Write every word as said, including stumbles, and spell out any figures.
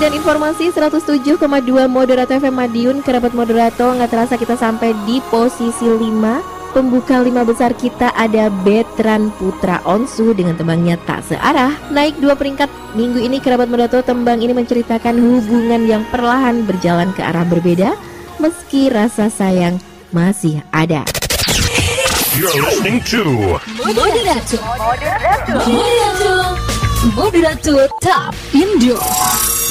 dan informasi seratus tujuh koma dua Moderato F M Madiun. Kerabat Moderato, nggak terasa kita sampai di posisi lima. Pembuka lima besar kita ada Betran Putra Onsu dengan tembangnya Tak Searah. Naik dua peringkat minggu ini Kerabat Moderato. Tembang ini menceritakan hubungan yang perlahan berjalan ke arah berbeda meski rasa sayang masih ada. You're listening to Moderato Moderato Moderato Moderato Top Indo.